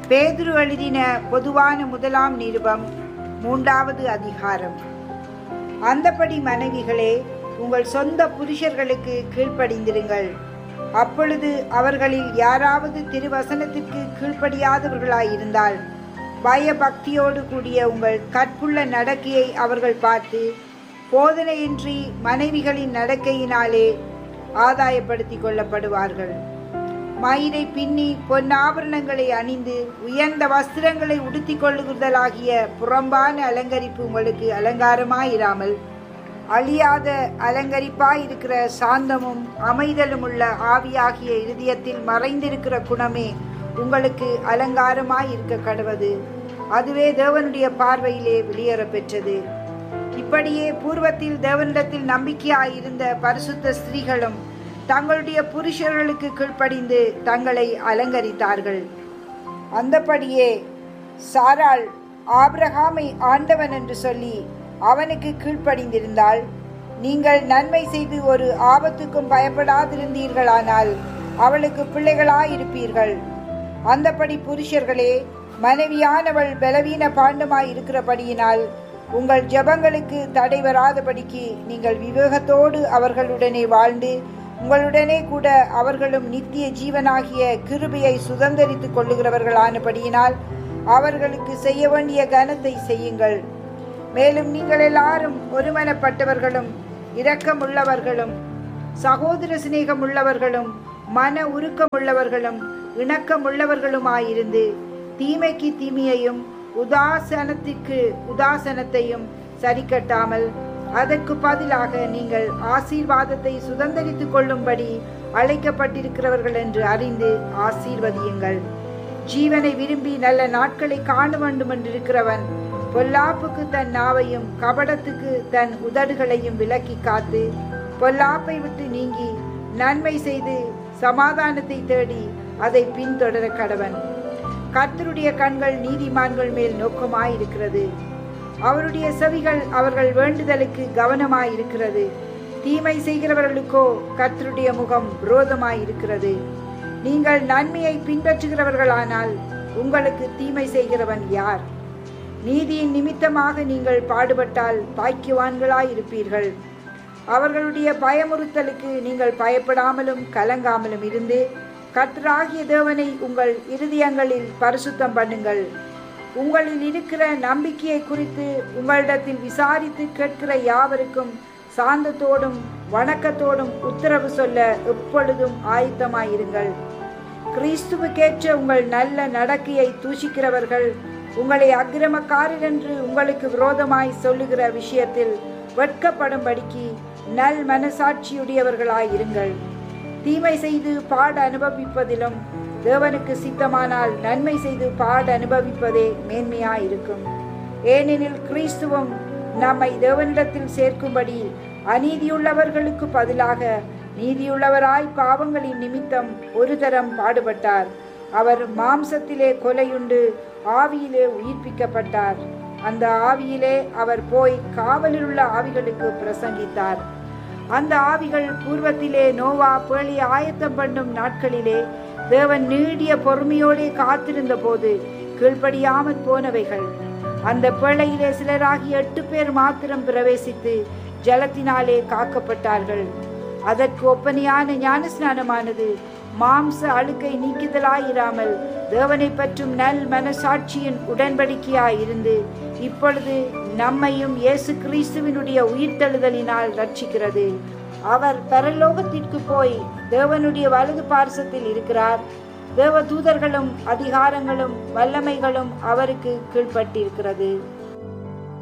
பேதுரு எழுதின பொதுவான முதலாம் நிருபம் 3வது அதிகாரம். அந்தபடி மனைவிகளே, உங்கள் சொந்த புருஷர்களுக்கு கீழ்ப்படிந்திருங்கள். அப்பொழுது அவர்களில் யாராவது திருவசனத்திற்கு கீழ்ப்படியாதவர்களாயிருந்தால் பயபக்தியோடு கூடிய உங்கள் கற்புள்ள நடக்கையை அவர்கள் பார்த்து போதனையின்றி மனைவிகளின் நடக்கையினாலே ஆதாயப்படுத்தி கொள்ளப்படுவார்கள். மயிரை பின்னி பொன்னாபரணங்களை அணிந்து உயர்ந்த வஸ்திரங்களை உடுத்திக் கொள்ளுதலாகிய புறம்பான அலங்கரிப்பு உங்களுக்கு அலங்காரமாயிராமல் அழியாத அலங்கரிப்பாயிருக்கிற சாந்தமும் அமைதலும் உள்ள ஆவியாகிய இருதயத்தில் மறைந்திருக்கிற குணமே உங்களுக்கு அலங்காரமாயிருக்க கடவது. அதுவே தேவனுடைய பார்வையிலே வெளியேற பெற்றது. இப்படியே பூர்வத்தில் தேவனிடத்தில் நம்பிக்கையாயிருந்த பரிசுத்த ஸ்திரீகளும் தங்களுடைய புருஷர்களுக்கு கீழ்ப்படிந்து தங்களை அலங்கரித்தார்கள். அந்தபடியே சாராள் ஆபிரகாமை ஆண்டவன் என்று சொல்லி அவனுக்கு கீழ்ப்படிந்திருந்தால், நீங்கள் நன்மை செய்து ஒரு ஆபத்துக்கும் பயப்படாதிருந்தீர்களானால் அவளுக்கு பிள்ளைகளாயிருப்பீர்கள். அந்தபடி புருஷர்களே, மனைவியானவள் பலவீன பாண்டமாய் இருக்கிறபடியினால் உங்கள் ஜெபங்களுக்கு தடை வராதபடிக்கு நீங்கள் விவேகத்தோடு அவர்களுடனே வாழ்ந்து உங்களுடனே கூட அவர்களும் நித்திய ஜீவனாகிய கிருபையை சுதந்தரித்துக் கொள்ளுகிறவர்களானபடியினால் அவர்களுக்கு செய்ய வேண்டிய கனத்தை செய்யுங்கள். மேலும் நீங்கள் எல்லாரும் ஒருமனப்பட்டவர்களும் இரக்கமுள்ளவர்களும் சகோதர சிநேகம் உள்ளவர்களும் மன உருக்கமுள்ளவர்களும் இணக்கமுள்ளவர்களுமாயிருந்து தீமைக்கு தீமையையும் உதாசனத்திற்கு உதாசனத்தையும் சரிக்கட்டாமல் அதற்கு பதிலாக நீங்கள் ஆசீர்வாதத்தை சுதந்தரித்துக் கொள்ளும்படி அழைக்கப்பட்டிருக்கிறவர்கள் என்று அறிந்து ஆசீர்வதியுங்கள். ஜீவனை விரும்பி நல்ல நாட்களை காண வேண்டும் என்றிருக்கிறவன் பொல்லாப்புக்கு தன் நாவையும் கபடத்துக்கு தன் உதடுகளையும் விலக்கி காத்து பொல்லாப்பை விட்டு நீங்கி நன்மை செய்து சமாதானத்தை தேடி அதை பின்தொடர கடவன். கர்த்தருடைய கண்கள் நீதிமான்கள் மேல் நோக்கமாயிருக்கிறது, அவருடைய செவிகள் அவர்கள் வேண்டுதலுக்கு கவனமாயிருக்கிறது. தீமை செய்கிறவர்களுக்கோ கர்த்தருடைய முகம் விரோதமாயிருக்கிறது. நீங்கள் நன்மையை பின்பற்றுகிறவர்களானால் உங்களுக்கு தீமை செய்கிறவன் யார்? நீதியின் நிமித்தமாக நீங்கள் பாடுபட்டால் பாக்கியவான்களாயிருப்பீர்கள். அவர்களுடைய பயமுறுத்தலுக்கு நீங்கள் பயப்படாமலும் கலங்காமலும் இருந்து கர்த்தராகிய தேவனை உங்கள் இருதயங்களில் பரிசுத்தம் பண்ணுங்கள். உங்களில் இருக்கிற நம்பிக்கையை குறித்து உங்களிடத்தில் விசாரித்து கேட்கிற யாவருக்கும் சாந்தத்தோடும் வணக்கத்தோடும் உத்தரவு சொல்ல எப்பொழுதும் ஆயத்தமாயிருங்கள். கிறிஸ்துவுக்கேற்ற உங்கள் நல்ல நடக்கையை தூஷிக்கிறவர்கள் உங்களை அக்கிரமக்காரர் என்று உங்களுக்கு விரோதமாய் சொல்லுகிற விஷயத்தில் வெட்கப்படும்படிக்கு நல் மனசாட்சியுடையவர்களாயிருங்கள். தீமை செய்து பாட அனுபவிப்பதிலும் தேவனுக்கு சித்தமானால் நன்மை செய்து பாட அனுபவிப்பதே மேன்மையாயிருக்கும். ஏனெனில் கிறிஸ்துவும் நம்மை தேவனிடத்தில் சேர்க்கும்படி அநீதியுள்ளவர்களுக்கு பதிலாக நீதியுள்ளவராய் பாவங்களின் நிமித்தம் ஒரு தரம் பாடுபட்டார். அவர் மாம்சத்திலே கொலையுண்டு ஆவியிலே உயிர்ப்பிக்கப்பட்டார். அந்த ஆவியிலே அவர் போய் காவலில் உள்ள ஆவிகளுக்கு பிரசங்கித்தார். அந்த ஆவிகள் பூர்வத்திலே நோவா பேழி ஆயத்தம் பண்ணும் நாட்களிலே தேவன் நீடிய பொறுமையோடே காத்திருந்த போது கீழ்ப்படியாமற் போனவைகள். அந்த பேழையிலே சிலராகி 8 பேர் மாத்திரம் பிரவேசித்து ஜலத்தினாலே காக்கப்பட்டார்கள். அதற்கு ஒப்பனையான ஞானஸ்நானமானது மாம்ச அழுக்கை நீக்குதலாயிராமல் தேவனை பற்றும் நல் மனசாட்சியின் உடன்படிக்கையாயிருந்து இப்பொழுது நம்மையும் இயேசு கிறிஸ்துவினுடைய உயிர்த்தெழுதலினால் ரட்சிக்கிறது. அவர் பரலோகத்திற்கு போய் தேவனுடைய வலது பார்சத்தில் இருக்கிறார். தேவ தூதர்களும் அதிகாரங்களும் வல்லமைகளும் அவருக்கு கீழ்ப்பட்டிருக்கிறது.